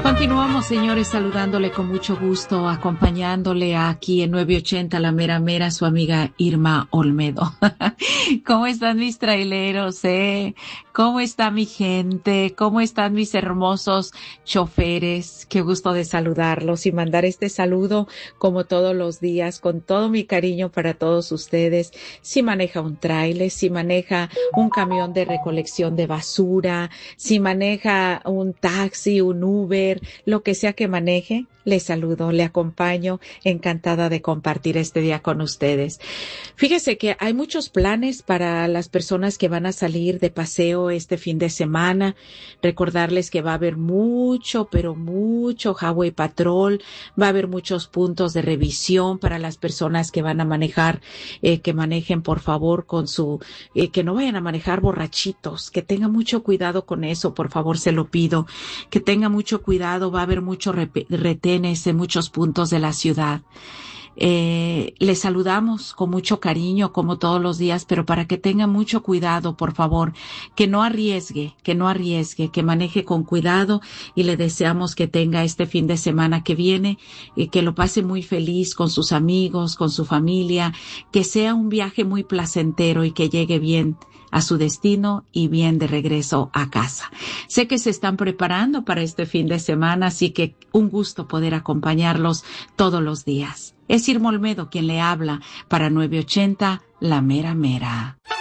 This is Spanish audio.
Continuamos, señores, saludándole con mucho gusto, acompañándole aquí en 980 La Mera Mera, su amiga Irma Olmedo. ¿Cómo están mis traileros, ¿Cómo está mi gente? ¿Cómo están mis hermosos choferes? Qué gusto de saludarlos y mandar este saludo como todos los días, con todo mi cariño para todos ustedes. Si maneja un tráiler, si maneja un camión de recolección de basura, si maneja un taxi, un Uber, lo que sea que maneje, le saludo, le acompaño, encantada de compartir este día con ustedes. Fíjese que hay muchos planes para las personas que van a salir de paseo este fin de semana. Recordarles que va a haber mucho, pero mucho Highway Patrol, va a haber muchos puntos de revisión para las personas que van a manejar, que manejen por favor con su, que no vayan a manejar borrachitos, que tengan mucho cuidado con eso, por favor se lo pido, que tengan mucho cuidado, va a haber muchos retenes en muchos puntos de la ciudad. Les saludamos con mucho cariño como todos los días, pero para que tenga mucho cuidado, por favor, que no arriesgue, que maneje con cuidado, y le deseamos que tenga este fin de semana que viene, que lo pase muy feliz con sus amigos, con su familia, que sea un viaje muy placentero y que llegue bien a su destino y bien de regreso a casa. Sé que se están preparando para este fin de semana, así que un gusto poder acompañarlos todos los días. Es Irma Olmedo quien le habla para 980 La Mera Mera.